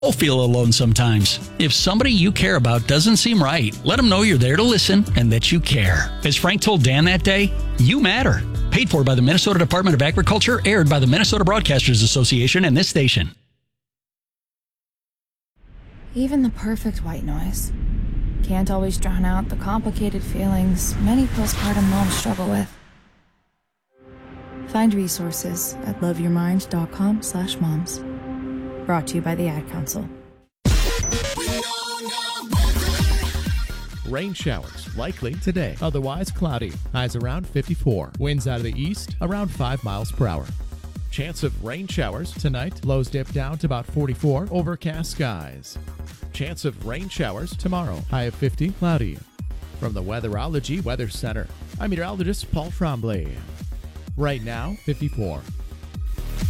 We'll feel alone sometimes. If somebody you care about doesn't seem right, let them know you're there to listen and that you care. As Frank told Dan that day, you matter. Paid for by the Minnesota Department of Agriculture, aired by the Minnesota Broadcasters Association and this station. Even the perfect white noise can't always drown out the complicated feelings many postpartum moms struggle with. Find resources at loveyourmind.com/moms. Brought to you by the Ad Council. Rain showers likely today, otherwise cloudy. Highs around 54. Winds out of the east around 5 miles per hour. Chance of rain showers tonight. Lows dip down to about 44. Overcast skies. Chance of rain showers tomorrow. High of 50. Cloudy. From the Weatherology Weather Center, I'm meteorologist Paul Tremblay. Right now, 54.